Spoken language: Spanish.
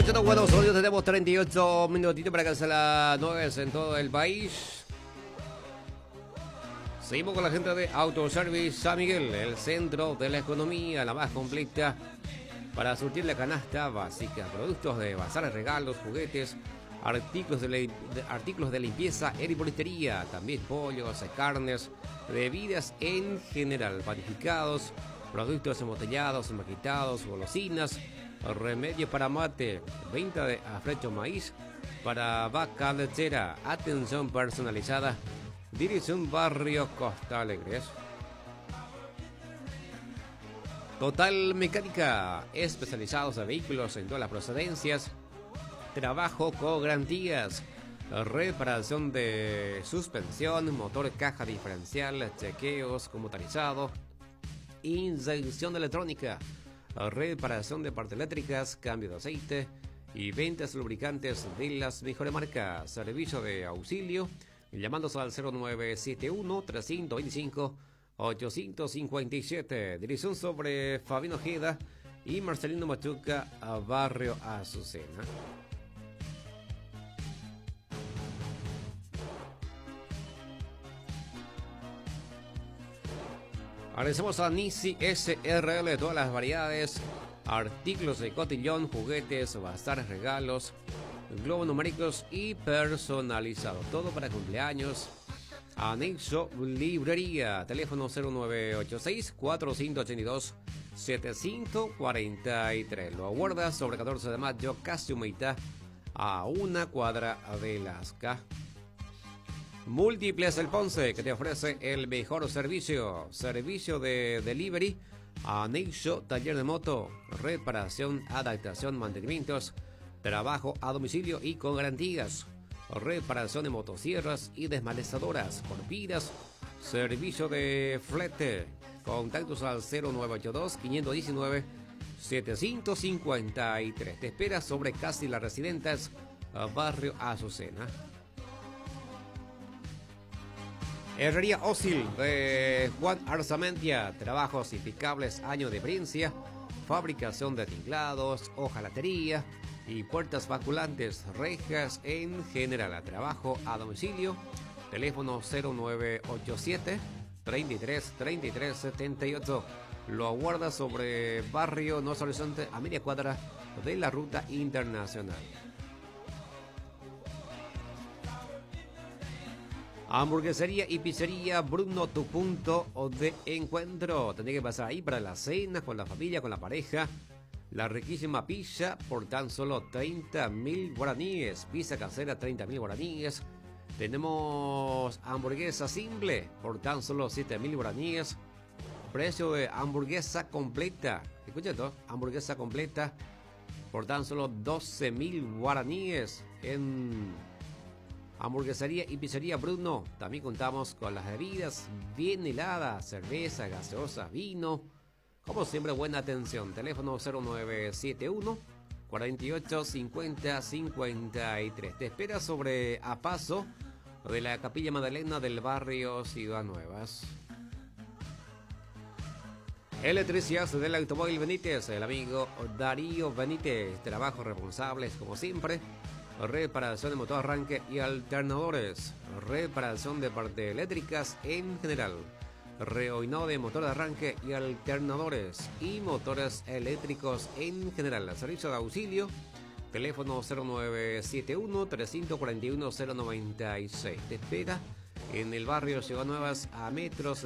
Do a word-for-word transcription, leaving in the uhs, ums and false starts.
escuchando Buenos Audios, tenemos treinta y ocho minutitos para que sea las nueve en todo el país. Seguimos con la gente de Autoservice San Miguel, el centro de la economía, la más completa para surtir la canasta básica. Productos de bazares, regalos, juguetes, artículos de, de, artículos de limpieza, heriponistería, también pollos, carnes, bebidas en general, panificados, productos embotellados, maquitados, golosinas, remedios para mate, venta de afrecho maíz para vaca lechera, atención personalizada, dirección Barrio Costa Alegre. Total Mecánica, especializados en vehículos en todas las procedencias, trabajo con garantías, reparación de suspensión, motor, caja diferencial, chequeos computarizados, inyección electrónica, reparación de partes eléctricas, cambio de aceite y ventas de lubricantes de las mejores marcas. Servicio de auxilio llamándose al cero nueve siete uno, tres dos cinco, ocho cinco siete. Dirección sobre Fabián Ojeda y Marcelino Machuca, a Barrio Azucena. Agradecemos a Nisi S R L de todas las variedades, artículos de cotillón, juguetes, bazares, regalos, globos numéricos y personalizados. Todo para cumpleaños. Anexo Librería, teléfono cero nueve ocho seis, cuatro cinco ocho dos, siete cinco cuatro tres. Lo aguarda sobre catorce de mayo, casi humita, a una cuadra de Lasca. Múltiples El Ponce, que te ofrece el mejor servicio. Servicio de delivery, anexo, taller de moto, reparación, adaptación, mantenimientos, trabajo a domicilio y con garantías, reparación de motosierras y desmalezadoras, por vidas, servicio de flete. Contactos al cero nueve ocho dos, cinco uno nueve, siete cinco cinco tres. Te espera sobre Casi Las Residentes, Barrio Azucena. Herrería Ósil de Juan Arzamentia, trabajos impecables, años de experiencia, fabricación de tinglados, hojalatería y puertas vaculantes, rejas en general, a trabajo a domicilio, teléfono cero nueve ocho siete, treinta y tres, treinta y tres, setenta y ocho. Lo aguarda sobre Barrio Nuevo Horizonte, a media cuadra de la ruta internacional. Hamburguesería y pizzería Bruno, tu punto de encuentro. Tendré que pasar ahí para la cena, con la familia, con la pareja. La riquísima pizza por tan solo treinta mil guaraníes. Pizza casera, treinta mil guaraníes. Tenemos hamburguesa simple por tan solo siete mil guaraníes. Precio de hamburguesa completa. Escucha esto, hamburguesa completa por tan solo doce mil guaraníes en Hamburguesería y pizzería Bruno. También contamos con las bebidas bien heladas, cerveza, gaseosa, vino. Como siempre, buena atención. Teléfono cero nueve siete uno, cuarenta y ocho, cincuenta, cincuenta y tres. Te espera sobre a paso de la Capilla Magdalena del barrio Ciudad Nuevas. Electricidad del Automóvil Benítez, el amigo Darío Benítez. Trabajos responsables como siempre. Reparación de motor arranque y alternadores, reparación de partes eléctricas en general, reoinado de motor de arranque y alternadores y motores eléctricos en general. Servicio de auxilio, teléfono cero nueve siete uno, tres cuatro uno, cero nueve seis. Te espera en el barrio Ciudad Nuevas, a metros